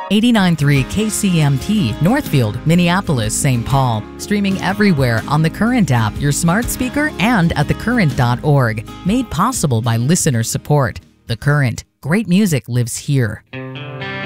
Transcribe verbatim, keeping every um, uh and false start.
eighty-nine point three K C M T, Northfield, Minneapolis, Saint Paul. Streaming everywhere on the Current app, your smart speaker, and at the current dot org. Made possible by listener support. The Current. Great music lives here.